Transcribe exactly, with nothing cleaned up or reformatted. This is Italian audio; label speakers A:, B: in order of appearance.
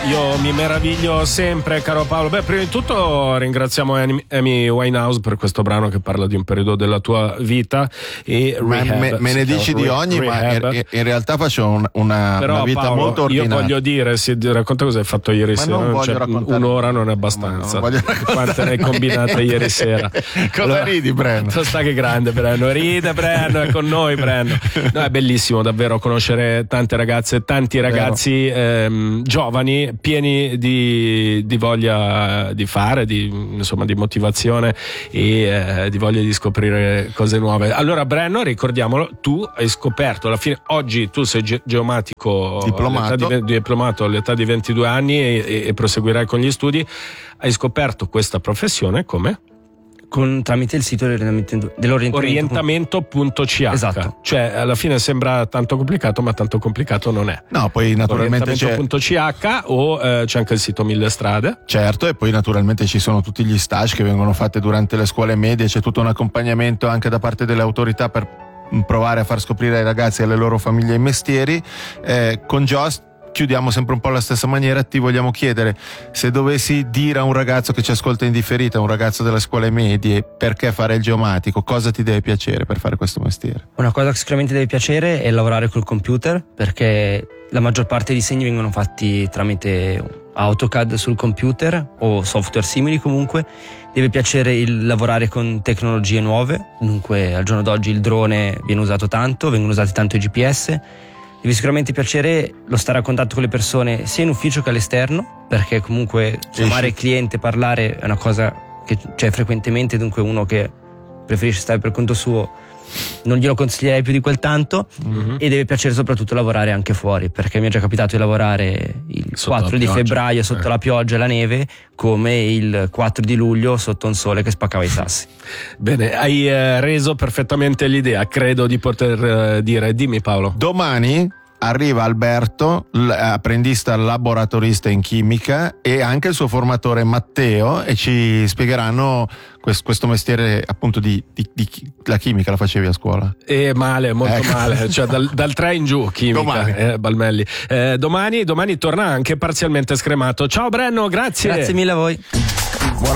A: io mi meraviglio sempre, caro Paolo. Beh, prima di tutto ringraziamo Amy Winehouse per questo brano che parla di un periodo della tua vita. E
B: ma
A: rehab,
B: me, me ne dici di ogni, rehab. Ma in, in realtà faccio un, una,
A: Però,
B: una vita
A: Paolo,
B: molto ordinata.
A: Io voglio dire, si, racconta cosa hai fatto ieri
B: ma
A: sera.
B: Non
A: cioè, un'ora non è abbastanza.
B: Non
A: Quante ne hai combinate ieri sera?
B: Cosa
A: allora,
B: ridi, Brenno?
A: Sta che grande, Brenno. Ride, Brenno, è con noi, Brenno. No, è bellissimo davvero conoscere tante ragazze, tanti ragazzi ehm, giovani, pieni di, di voglia di fare, di, insomma, di motivazione e eh, di voglia di scoprire cose nuove. Allora, Brenno, ricordiamolo, tu hai scoperto alla fine, oggi tu sei ge- geomatico
B: diplomato
A: all'età di, diplomato all'età di ventidue anni e, e, e proseguirai con gli studi. Hai scoperto questa professione come?
C: Con, tramite il sito dell'orientamento,
A: orientamento punto c h.
C: Esatto.
A: Cioè, alla fine sembra tanto complicato, ma tanto complicato non è.
B: No, poi naturalmente c'è
A: orientamento punto c h o eh, c'è anche il sito Mille Strade.
B: Certo, e poi naturalmente ci sono tutti gli stage che vengono fatti durante le scuole medie, c'è tutto un accompagnamento anche da parte delle autorità per provare a far scoprire ai ragazzi e alle loro famiglie i mestieri. Eh, con Just chiudiamo sempre un po' alla stessa maniera. Ti vogliamo chiedere, se dovessi dire a un ragazzo che ci ascolta in differita, un ragazzo delle scuole medie, perché fare il geomatico, cosa ti deve piacere per fare questo mestiere?
C: Una cosa che sicuramente deve piacere è lavorare col computer, perché la maggior parte dei disegni vengono fatti tramite AutoCAD sul computer o software simili. Comunque deve piacere il lavorare con tecnologie nuove, dunque al giorno d'oggi il drone viene usato tanto, vengono usati tanto i G P S. Deve sicuramente piacere lo stare a contatto con le persone sia in ufficio che all'esterno, perché comunque chiamare il cliente, parlare è una cosa che c'è frequentemente, dunque uno che preferisce stare per conto suo non glielo consiglierei più di quel tanto. Mm-hmm. E deve piacere soprattutto lavorare anche fuori, perché mi è già capitato di lavorare il sotto quattro di febbraio sotto eh. la pioggia e la neve, come il quattro di luglio sotto un sole che spaccava i sassi.
A: Bene, hai eh, reso perfettamente l'idea, credo di poter eh, dire. Dimmi, Paolo.
B: Domani arriva Alberto, apprendista laboratorista in chimica, e anche il suo formatore Matteo, e ci spiegheranno questo, questo mestiere appunto di, di, di la chimica. La facevi a scuola?
A: E male, molto ecco. male, cioè dal, dal tre in giù chimica.
B: Domani,
A: eh, Balmelli. Eh, domani, domani torna anche parzialmente scremato. Ciao Brenno, grazie.
C: Grazie mille a voi.
B: Buona